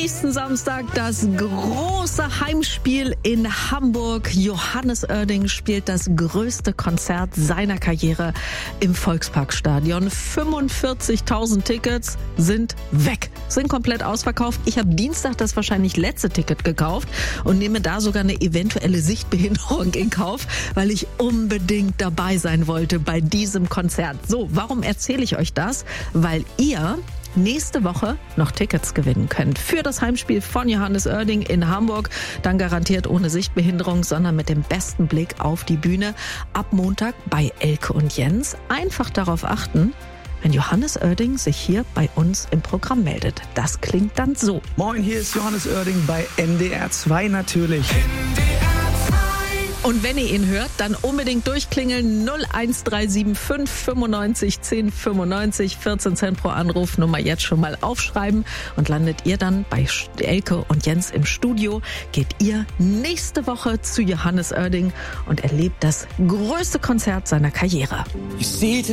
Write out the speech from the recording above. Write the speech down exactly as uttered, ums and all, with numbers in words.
nächsten Samstag das große Heimspiel in Hamburg. Johannes Oerding spielt das größte Konzert seiner Karriere im Volksparkstadion. fünfundvierzigtausend Tickets sind weg, sind komplett ausverkauft. Ich habe Dienstag das wahrscheinlich letzte Ticket gekauft und nehme da sogar eine eventuelle Sichtbehinderung in Kauf, weil ich unbedingt dabei sein wollte bei diesem Konzert. So, warum erzähle ich euch das? Weil ihr nächste Woche noch Tickets gewinnen könnt für das Heimspiel von Johannes Oerding in Hamburg. Dann garantiert ohne Sichtbehinderung, sondern mit dem besten Blick auf die Bühne. Ab Montag bei Elke und Jens. Einfach darauf achten, wenn Johannes Oerding sich hier bei uns im Programm meldet. Das klingt dann so. Moin, hier ist Johannes Oerding bei N D R zwei natürlich. Und wenn ihr ihn hört, dann unbedingt durchklingeln. null eins drei sieben fünf fünfundneunzig zehn fünfundneunzig, vierzehn Cent pro Anruf. Nummer jetzt schon mal aufschreiben und landet ihr dann bei Elke und Jens im Studio. Geht ihr nächste Woche zu Johannes Oerding und erlebt das größte Konzert seiner Karriere.